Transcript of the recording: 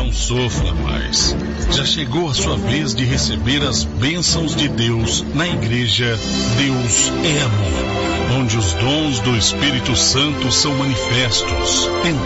Não sofra mais. Já chegou a sua vez de receber as bênçãos de Deus na igreja Deus é Amor, onde os dons do Espírito Santo são manifestos.